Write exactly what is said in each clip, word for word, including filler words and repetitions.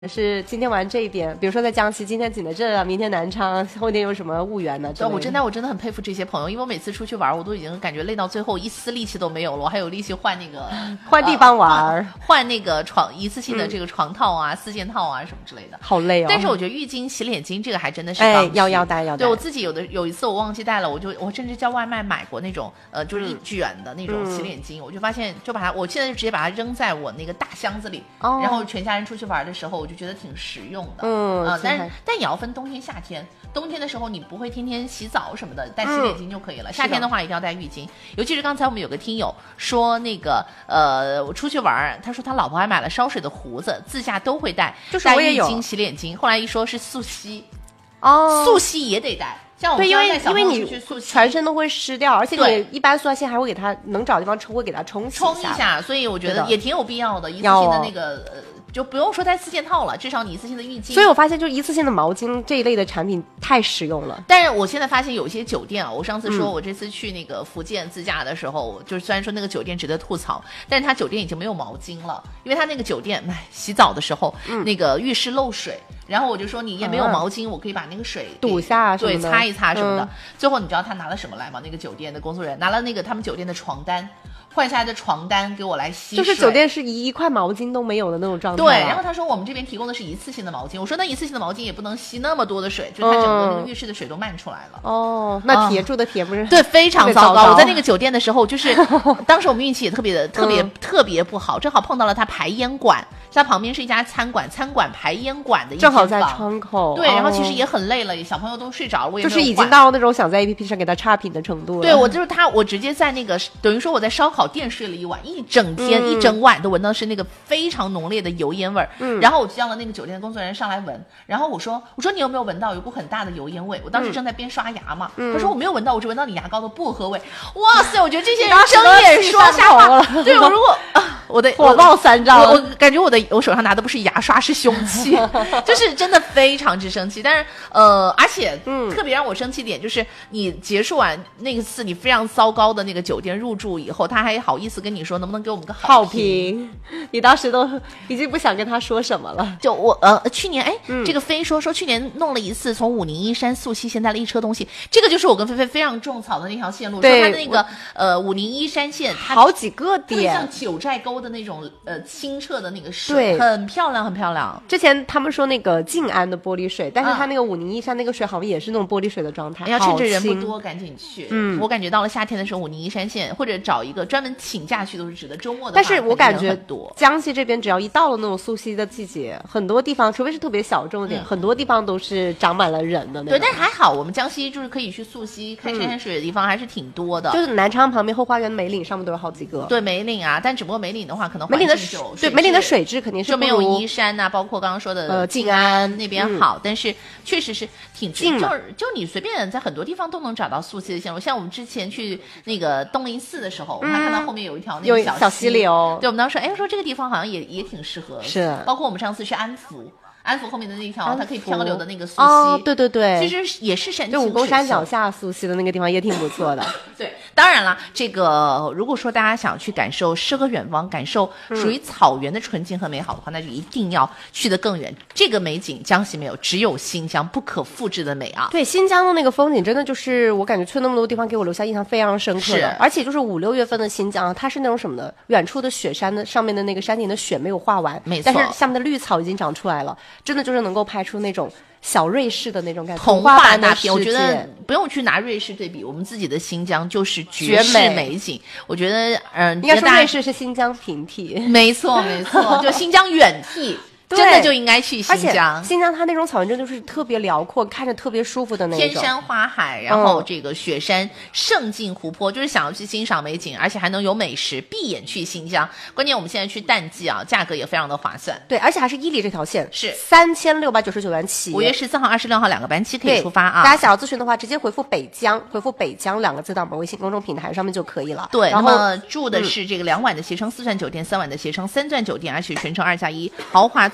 是今天玩这一点，比如说在江西，今天景德镇啊，明天南昌，后天有什么婺源呢？ 对，我真的我真的很佩服这些朋友，因为我每次出去玩，我都已经感觉累到最后一丝力气都没有了，我还有力气换那个换地方玩、呃、 换那个床一次性的这个床套啊、嗯、四件套啊什么之类的， 好累哦。 但是我觉得浴巾、洗脸巾这个还真的是哎要要带要带。 对，我自己有的有一次我忘记带了，我就我甚至叫外卖买过那种呃就是一卷的那种洗脸巾、嗯，我就发现就把它，我现在就直接把它扔在我那个大箱子里，哦、然后全家人出去玩的时候，我就觉得挺实用。用的，嗯、呃、但是但也要分冬天夏天。冬天的时候你不会天天洗澡什么的，带洗脸巾就可以了、嗯、夏天的话一定要带浴巾。尤其是刚才我们有个听友说那个呃我出去玩，他说他老婆还买了烧水的壶子，自驾都会带， 就是我也有带浴巾洗脸巾。后来一说是溯溪， 哦， 溯溪也得带。像我们对，因为因为你全身都会湿掉，而且你一般塑料线还会给它能找地方冲，会给它冲洗冲一下，所以我觉得也挺有必要的。一次性的那个呃。就不用说带四件套了，至少你一次性的浴巾。 所以我发现，就一次性的毛巾这一类的产品太实用了。 但是我现在发现有些酒店啊，我上次说我这次去那个福建自驾的时候，嗯、就是虽然说那个酒店值得吐槽，但是他酒店已经没有毛巾了，因为他那个酒店，哎，洗澡的时候、嗯、那个浴室漏水，然后我就说你也没有毛巾，嗯、我可以把那个水堵下什么的， 对，擦一擦什么的。嗯、最后你知道他拿了什么来吗？那个酒店的工作人员拿了那个他们酒店的床单。换下来的床单给我来吸水， 就是酒店是一块毛巾都没有的那种状态。 对，然后他说我们这边提供的是一次性的毛巾，我说那一次性的毛巾也不能吸那么多的水，就它整个那个浴室的水都漫出来了。 哦，那铁住的铁不是、 嗯、对，非常糟糕。我在那个酒店的时候，就是当时我们运气也特别的特别、嗯、特别不好，正好碰到了他排烟管，它旁边是一家餐馆，餐馆排烟管的一间房， 正好在窗口。 对，然后其实也很累了，小朋友都睡着了，我也没有就是已经到了那种想在 A P P 上给他差评的程度了。 对，我就是他，我直接在那个等于说我在烧烤店睡了一晚。一整天、嗯、一整晚都闻到是那个非常浓烈的油烟味儿、嗯，然后我就叫了那个酒店的工作人员上来闻，然后我说我说你有没有闻到有股很大的油烟味？我当时正在边刷牙嘛，嗯、他说我没有闻到，我只闻到你牙膏的薄荷味。哇塞，我觉得这些人睁眼说瞎话。对，我如果、啊、我的火冒三丈， 我, 我感觉我的我手上拿的不是牙刷是凶器，就是真的非常之生气。但是呃，而且、嗯、特别让我生气点就是你结束完那次你非常糟糕的那个酒店入住以后，他还好意思跟你说。说能不能给我们个好评？你当时都已经不想跟他说什么了。 就我呃，去年哎、嗯，这个飞说说去年弄了一次从武宁一山溯溪县带了一车东西，这个就是我跟菲菲非常种草的那条线路。 对， 说它那个呃武宁一山线，它好几个点， 像九寨沟的那种呃清澈的那个水，很漂亮，很漂亮。 之前他们说那个静安的玻璃水，但是它那个武宁一山那个水好像也是那种玻璃水的状态。 要趁着人不多赶紧去。嗯，我感觉到了夏天的时候，武宁一山线或者找一个专门请假去都是值得。周末的话， 但是我感觉江西这边只要一到了那种溯溪的季节，很多地方除非是特别小众的点、嗯，很多地方都是长满了人的那种。 对，但还好我们江西就是可以去溯溪看山山水的地方还是挺多的、 嗯、就是南昌旁边后花园梅岭上面都有好几个。 对，梅岭啊，但只不过梅岭的话可能梅岭的对梅岭的水质肯定是就没有宜山啊，包括刚刚说的呃静安那边好、嗯、但是确实是挺近的，就就你随便在很多地方都能找到溯溪的线路。像我们之前去那个东林寺的时候、嗯、我们还看到后面有一条那个小溪小溪流。 对，我们当时说哎说这个地方好像也也挺适合， 是包括我们上次去安福安福后面的那条它可以漂流的那个溯溪、 哦、对对对， 其实也是山清就武功山脚下溯溪的那个地方也挺不错的对，当然了这个如果说大家想去感受诗和远方，感受属于草原的纯净和美好的话、嗯、那就一定要去得更远。这个美景江西没有，只有新疆不可复制的美啊。 对，新疆的那个风景真的就是我感觉去那么多地方给我留下印象非常深刻的，而且就是五六月份的新疆它是那种什么的，远处的雪山的上面的那个山顶的雪没有化完， 没错， 但是下面的绿草已经长出来了，真的就是能够拍出那种小瑞士的那种感觉， 童话大片。我觉得不用去拿瑞士对比，我们自己的新疆就是绝世美景。我觉得嗯、呃， 应该说瑞士是新疆平替， 没错没错，就新疆远替真的就应该去新疆。 而且新疆它那种草原真的就是特别辽阔，看着特别舒服的那种， 天山花海，然后这个雪山、嗯、胜境湖泊，就是想要去欣赏美景，而且还能有美食，闭眼去新疆。关键我们现在去淡季啊，价格也非常的划算。 对，而且还是伊犁这条线， 是三千六百九十九元起。 五月十四号、二十六号两个班期可以出发啊。 大家想要咨询的话，直接回复北疆，回复北疆两个字到我们微信公众平台上面就可以了。 对， 然后那么住的是这个两晚的携程四钻酒店，三晚的携程三钻酒店，而且全程二加一豪华座。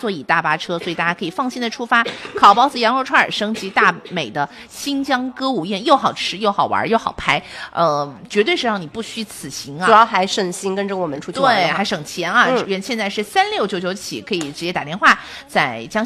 座椅大巴车，所以大家可以放心的出发。烤包子、羊肉串升级大美的新疆歌舞宴，又好吃又好玩又好拍，呃，绝对是让你不虚此行啊！ 主要还省心，跟着我们出去玩， 对，还省钱啊！嗯、现在是三六九九起，可以直接打电话在江。